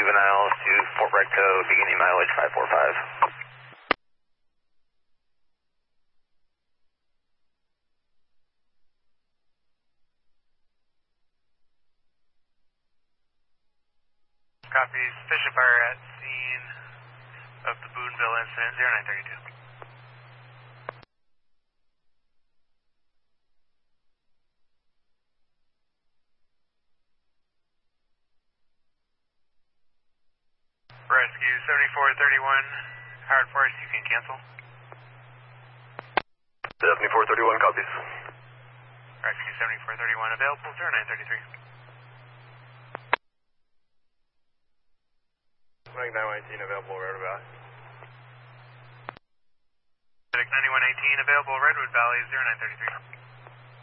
Juvenile to Fort Bragg Tow, beginning mileage 545. Copy, sufficient fire at scene of the Boonville incident, 0932. Rescue 7431, Howard Forest, you can cancel. 7431 copies. Rescue 7431 available, 0933. Mike 9118 available, roundabout. Medic 9118 available, Redwood Valley, 0933.